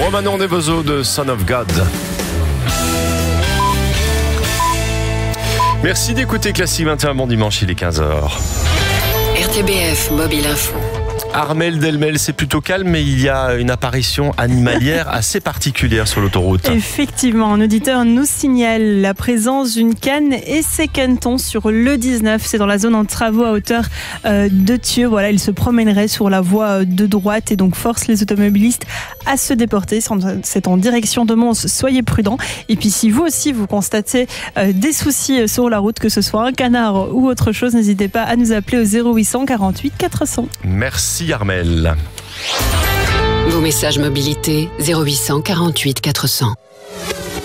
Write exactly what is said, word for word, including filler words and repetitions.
Romano Nevoso de Son of God. Merci d'écouter Classique vingt et un, bon dimanche, il est quinze heures. R T B F Mobile Info. Armel Delmel, c'est plutôt calme, mais il y a une apparition animalière assez particulière sur l'autoroute. Effectivement, un auditeur nous signale la présence d'une canne et ses canetons sur l'E dix-neuf. C'est dans la zone en travaux à hauteur euh, de Thieux. Voilà, il se promènerait sur la voie de droite et donc force les automobilistes à se déporter. C'est en direction de Mons. Soyez prudents. Et puis si vous aussi vous constatez euh, des soucis sur la route, que ce soit un canard ou autre chose, n'hésitez pas à nous appeler au zéro huit cent quarante-huit quatre cents. Merci Armel. Vos messages mobilité zéro huit cent quarante-huit quatre cents.